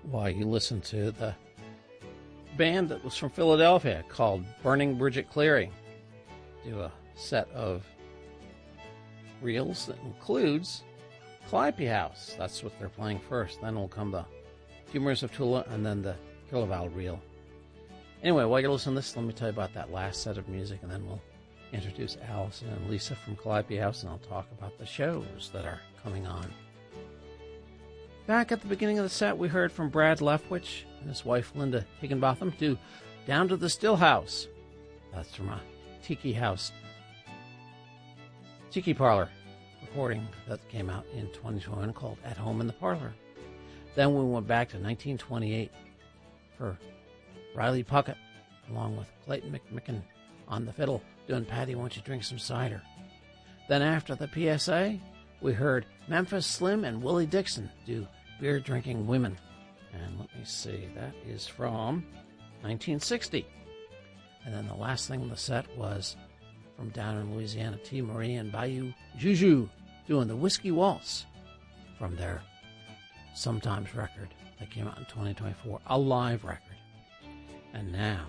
while you listen to the band that was from Philadelphia called Burning Bridget Cleary. Do a set of reels that includes Calliope House. That's what they're playing first. Then will come the Humors of Tula and then the Kiloval reel. Anyway, while you're listening to this, let me tell you about that last set of music, and then we'll introduce Allison and Lisa from Calliope House, and I'll talk about the shows that are coming on. Back at the beginning of the set, we heard from Brad Leftwich and his wife Linda Higginbotham do Down to the Still House. That's from a Tiki Parlor recording that came out in 2021 called At Home in the Parlor. Then we went back to 1928 for Riley Puckett, along with Clayton McMicken on the fiddle, doing Patty, Won't You Drink Some Cider. Then after the PSA, we heard Memphis Slim and Willie Dixon do Beer Drinking Women. And let me see, that is from 1960. And then the last thing on the set was from down in Louisiana, T. Marie and Bayou Juju doing the Whiskey Waltz from their Sometimes record that came out in 2024, a live record. And now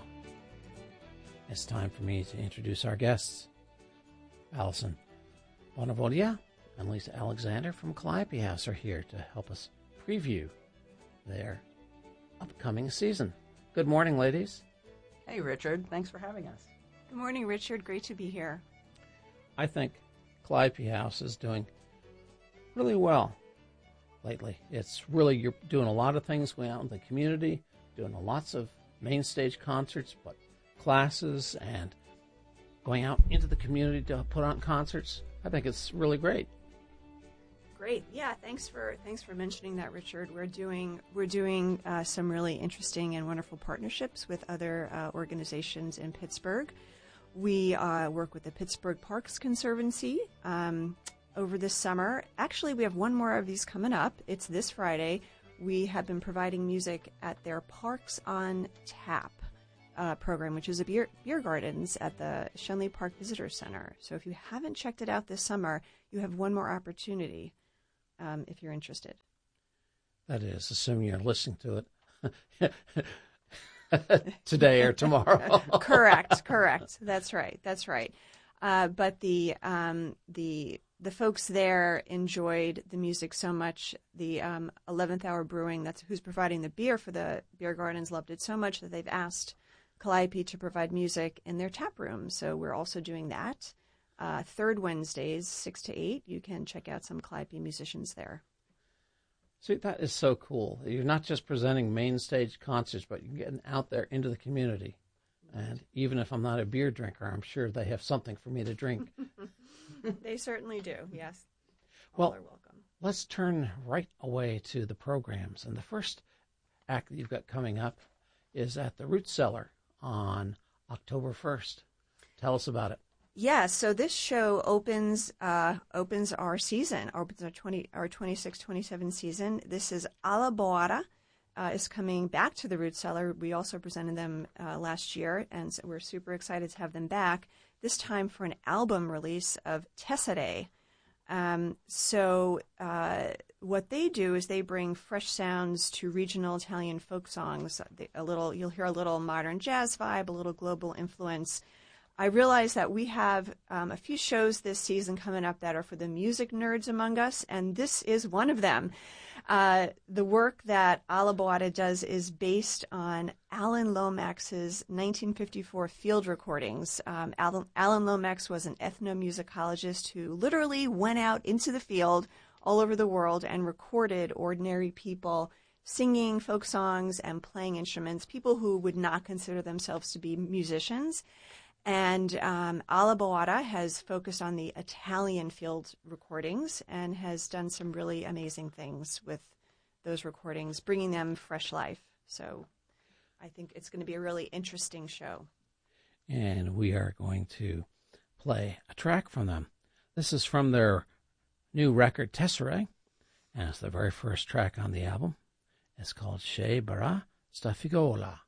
it's time for me to introduce our guests. Allison Bonavodia and Lisa Alexander from Calliope House are here to help us preview their upcoming season. Good morning, ladies. Hey, Richard. Thanks for having us. Good morning, Richard. Great to be here. I think Calliope House is doing really well lately. It's really, you're doing a lot of things going out in the community, doing lots of main stage concerts, but classes and going out into the community to put on concerts. I think it's really great. Great. Yeah, thanks for mentioning that, Richard. We're doing some really interesting and wonderful partnerships with other organizations in Pittsburgh. We work with the Pittsburgh Parks Conservancy over this summer. Actually, we have one more of these coming up. It's this Friday. We have been providing music at their Parks on Tap program, which is a beer gardens at the Shenley Park Visitor Center. So if you haven't checked it out this summer, you have one more opportunity if you're interested. That is, assuming you're listening to it today or tomorrow. Correct. That's right. But the folks there enjoyed the music so much. The 11th Hour Brewing, who's providing the beer for the beer gardens, loved it so much that they've asked Calliope to provide music in their tap room. So we're also doing that. Third Wednesdays, 6 to 8, you can check out some Calliope musicians there. See, that is so cool. You're not just presenting main stage concerts, but you're getting out there into the community. And even if I'm not a beer drinker, I'm sure they have something for me to drink. They certainly do, yes. All are welcome. Let's turn right away to the programs. And the first act that you've got coming up is at the Root Cellar on October 1st. Tell us about it. Yeah, so this show opens our season, opens our 26-27 season. This is Alla Boara is coming back to the Root Cellar. We also presented them last year, and so we're super excited to have them back, this time for an album release of Tesserae. What they do is they bring fresh sounds to regional Italian folk songs. You'll hear a little modern jazz vibe, a little global influence. I realize that we have a few shows this season coming up that are for the music nerds among us, and this is one of them. The work that Alla Boara does is based on Alan Lomax's 1954 field recordings. Alan Lomax was an ethnomusicologist who literally went out into the field all over the world and recorded ordinary people singing folk songs and playing instruments, people who would not consider themselves to be musicians. And Alla Boara has focused on the Italian field recordings and has done some really amazing things with those recordings, bringing them fresh life. So I think it's going to be a really interesting show. And we are going to play a track from them. This is from their new record, Tesserae, and it's the very first track on the album. It's called Che Bara Sta Figola.